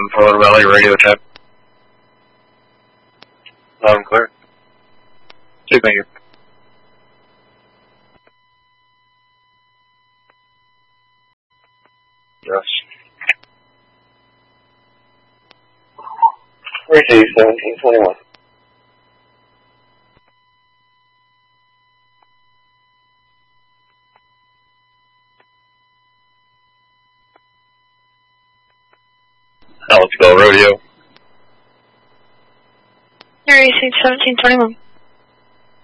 Photo Valley radio check. Loud and clear. Thank you. Yes. 3G1721. Let's go, rodeo. Area 1721.